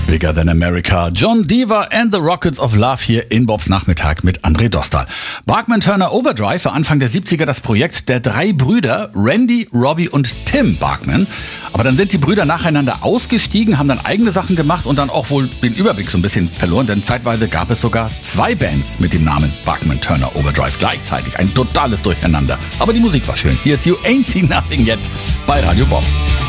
Bigger Than America. John Deaver and the Rockets of Love hier in Bobs Nachmittag mit André Dostal. Bachman-Turner Overdrive war Anfang der 70er das Projekt der drei Brüder Randy, Robbie und Tim Bachman. Aber dann sind die Brüder nacheinander ausgestiegen, haben dann eigene Sachen gemacht und dann auch wohl den Überblick so ein bisschen verloren, denn zeitweise gab es sogar zwei Bands mit dem Namen Bachman-Turner Overdrive gleichzeitig. Ein totales Durcheinander. Aber die Musik war schön. Hier ist You Ain't Seen Nothing Yet bei Radio Bob.